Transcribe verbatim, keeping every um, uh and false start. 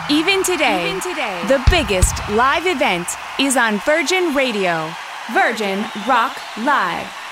Even today, Even today, the biggest live event is on Virgin Radio. Virgin Rock Live.